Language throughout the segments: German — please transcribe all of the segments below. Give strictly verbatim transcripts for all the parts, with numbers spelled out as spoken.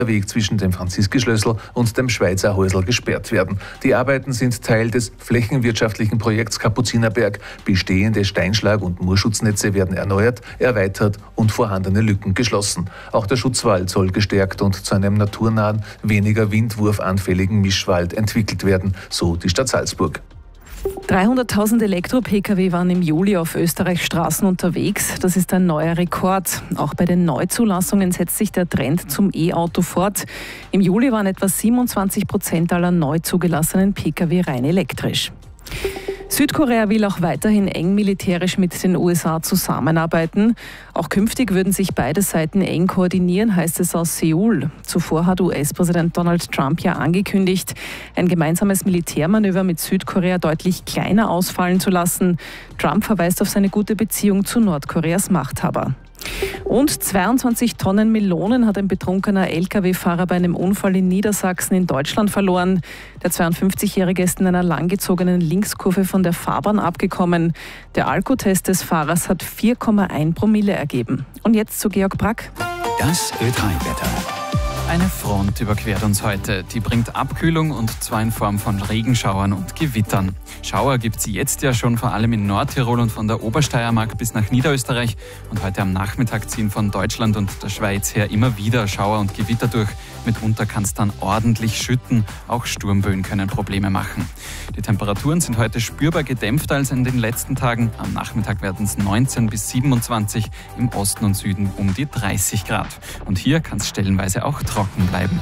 Weg zwischen dem Franziskischlössl und dem Schweizer Häusl gesperrt werden. Die Arbeiten sind Teil des flächenwirtschaftlichen Projekts Kapuzinerberg. Bestehende Steinschlag- und Moorschutznetze werden erneuert, erweitert und vorhandene Lücken geschlossen. Auch der Schutzwald soll gestärkt und zu einem naturnahen, weniger windwurfanfälligen Mischwald entwickelt werden, so die Stadt Salzburg. dreihunderttausend Elektro-P K W waren im Juli auf Österreichs Straßen unterwegs. Das ist ein neuer Rekord. Auch bei den Neuzulassungen setzt sich der Trend zum E-Auto fort. Im Juli waren etwa siebenundzwanzig Prozent aller neu zugelassenen P K W rein elektrisch. Südkorea will auch weiterhin eng militärisch mit den U S A zusammenarbeiten. Auch künftig würden sich beide Seiten eng koordinieren, heißt es aus Seoul. Zuvor hat U S-Präsident Donald Trump ja angekündigt, ein gemeinsames Militärmanöver mit Südkorea deutlich kleiner ausfallen zu lassen. Trump verweist auf seine gute Beziehung zu Nordkoreas Machthaber. Und zweiundzwanzig Tonnen Melonen hat ein betrunkener L K W-Fahrer bei einem Unfall in Niedersachsen in Deutschland verloren. Der zweiundfünfzigjährige ist in einer langgezogenen Linkskurve von der Fahrbahn abgekommen. Der Alkotest des Fahrers hat vier Komma eins Promille ergeben. Und jetzt zu Georg Brack. Das Ö drei Wetter. Eine Front überquert uns heute. Die bringt Abkühlung und zwar in Form von Regenschauern und Gewittern. Schauer gibt es jetzt ja schon vor allem in Nordtirol und von der Obersteiermark bis nach Niederösterreich. Und heute am Nachmittag ziehen von Deutschland und der Schweiz her immer wieder Schauer und Gewitter durch. Mitunter kann es dann ordentlich schütten. Auch Sturmböen können Probleme machen. Die Temperaturen sind heute spürbar gedämpfter als in den letzten Tagen. Am Nachmittag werden es neunzehn bis siebenundzwanzig, im Osten und Süden um die dreißig Grad. Und hier kann es stellenweise auch trocken bleiben.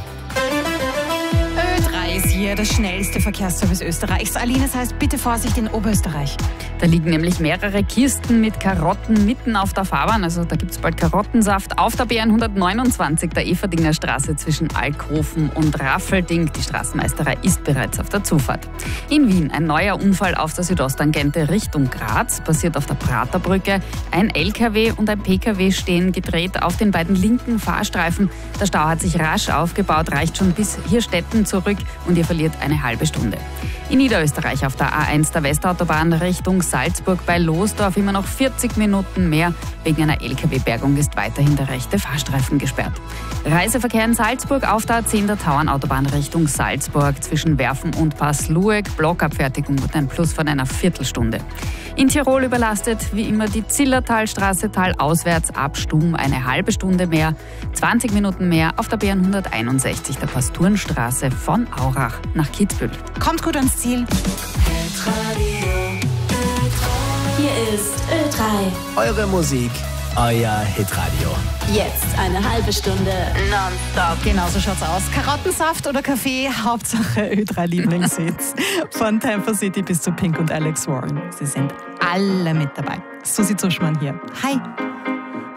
Ö drei ist hier das schnellste Verkehrsservice Österreichs. Aline, das heißt, bitte Vorsicht in Oberösterreich. Da liegen nämlich mehrere Kisten mit Karotten mitten auf der Fahrbahn. Also da gibt es bald Karottensaft auf der B hundertneunundzwanzig, der Everdinger Straße zwischen Alkhofen und Raffelding. Die Straßenmeisterei ist bereits auf der Zufahrt. In Wien ein neuer Unfall auf der Südosttangente Richtung Graz. Passiert auf der Praterbrücke. Ein L K W und ein P K W stehen gedreht auf den beiden linken Fahrstreifen. Der Stau hat sich rasch aufgebaut, reicht schon bis Hirstetten zurück und ihr verliert eine halbe Stunde. In Niederösterreich auf der A eins der Westautobahn Richtung Salzburg bei Losdorf immer noch vierzig Minuten mehr. Wegen einer L K W-Bergung ist weiterhin der rechte Fahrstreifen gesperrt. Reiseverkehr in Salzburg auf der A zehn der Tauernautobahn Richtung Salzburg zwischen Werfen und Passlueck. Blockabfertigung wird ein Plus von einer Viertelstunde. In Tirol überlastet wie immer die Zillertalstraße talauswärts ab Stum eine halbe Stunde mehr. zwanzig Minuten mehr auf der B hunderteinundsechzig der Pasturenstraße von Aurach nach Kitzbühel. Kommt gut ans Ziel. Hier ist Ö drei. Eure Musik, euer Hitradio. Jetzt eine halbe Stunde nonstop. Genau so schaut's aus. Karottensaft oder Kaffee, Hauptsache Ö drei Lieblingshits. Von Tampa City bis zu Pink und Alex Warren. Sie sind alle mit dabei. Susi Zuschmann hier. Hi.